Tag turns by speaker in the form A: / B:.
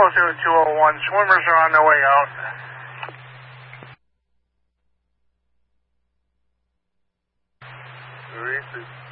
A: altitude 201. Swimmers are on their way out.
B: Release